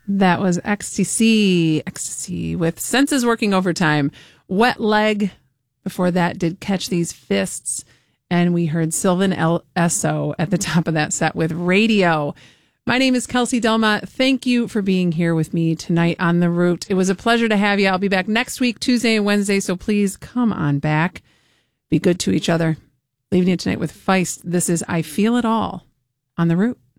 That was Ecstasy with Senses Working Overtime. Wet Leg before that did Catch These Fists. And we heard Sylvan Esso at the top of that set with Radio. My name is Kelsey Delma. Thank you for being here with me tonight on The Root. It was a pleasure to have you. I'll be back next week, Tuesday and Wednesday, so please come on back. Be good to each other. Leaving you tonight with Feist. This is I Feel It All on The Root.